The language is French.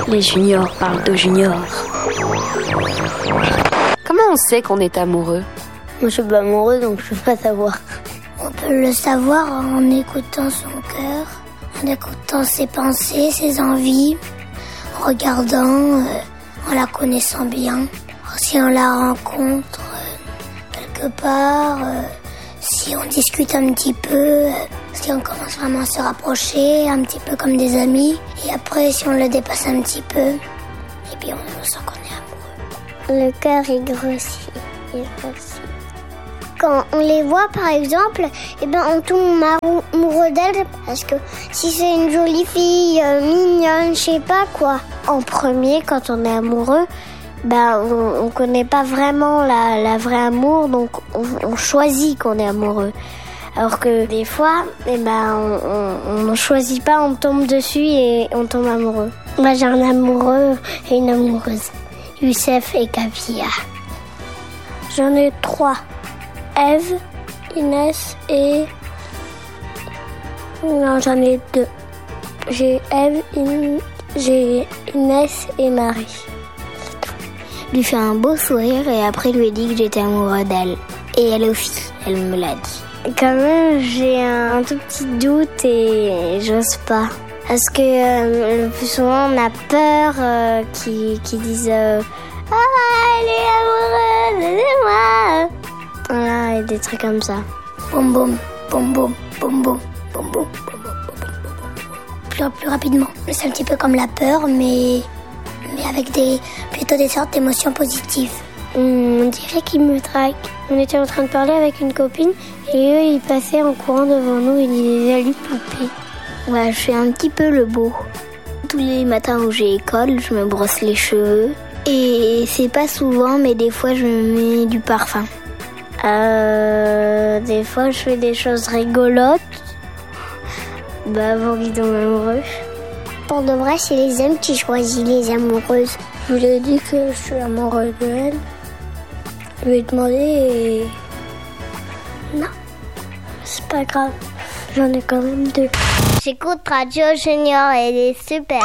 Les juniors parlent de juniors. Comment on sait qu'on est amoureux ? Moi, je suis pas amoureux, donc je peux pas savoir. On peut le savoir en écoutant son cœur, en écoutant ses pensées, ses envies, en regardant, en la connaissant bien. Si on la rencontre quelque part, si on discute un petit peu, si on commence vraiment à se rapprocher, un petit peu comme des amis. Et après, si on le dépasse un petit peu, et puis on sent qu'on est amoureux. Le cœur, il grossit. Quand on les voit, par exemple, on tombe amoureux d'elle parce que si c'est une jolie fille, mignonne, je sais pas quoi. En premier, quand on est amoureux, on connaît pas vraiment la vraie amour, donc on choisit qu'on est amoureux. Alors que des fois, on ne choisit pas, on tombe dessus et on tombe amoureux. Moi, j'ai un amoureux et une amoureuse, Youssef et Kavia. J'en ai 3. Eve, Inès et... Non, j'en ai 2. J'ai Eve, j'ai Inès et Marie. Lui fait un beau sourire et après lui ai dit que j'étais amoureux d'elle. Et elle aussi, elle me l'a dit. Quand même, j'ai un tout petit doute et j'ose pas. Parce que le plus souvent, on a peur qu'ils disent elle est amoureuse de moi. Voilà, et des trucs comme ça. Boum boum, boum boum, boum boum, boum boum, boum boum. Plus rapidement. C'est un petit peu comme la peur, mais avec plutôt des sortes d'émotions positives. On dirait qu'ils me draguent. On était en train de parler avec une copine et eux, ils passaient en courant devant nous et ils disaient salut poupée. Ouais, je fais un petit peu le beau. Tous les matins où j'ai école, je me brosse les cheveux. Et c'est pas souvent, mais des fois, je mets du parfum. Des fois, je fais des choses rigolotes. Pour qu'ils tombent amoureux. Pour de vrai, c'est les hommes qui choisissent les amoureuses. Je lui ai dit que je suis amoureux d'elle. Je lui ai demandé et... Non, c'est pas grave. J'en ai quand même 2. J'écoute Radio Junior et elle est super.